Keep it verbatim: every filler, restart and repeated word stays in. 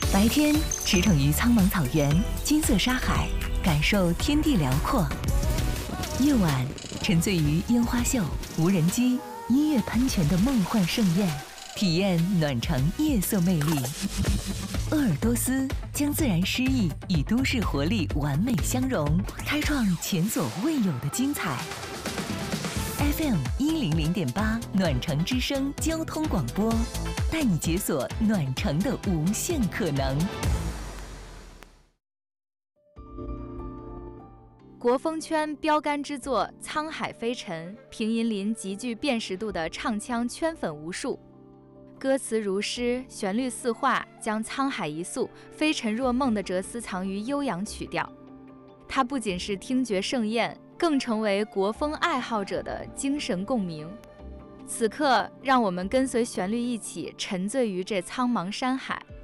白天驰骋于苍茫草原、金色沙海，感受天地辽阔；夜晚沉醉于烟花秀、无人机、音乐喷泉的梦幻盛宴，体验暖城夜色魅力。鄂尔多斯将自然诗意与都市活力完美相融，开创前所未有的精彩。F M 一零零点八暖城之声交通广播，带你解锁暖城的无限可能。 国风圈标杆之作《沧海飞尘》，平银林极具辨识度的唱腔圈粉无数，歌词如诗，旋律似画，将沧海一粟、飞尘若梦的哲思藏于悠扬曲调。它不仅是听觉盛宴，更成为国风爱好者的精神共鸣。此刻，让我们跟随旋律一起沉醉于这苍茫山海，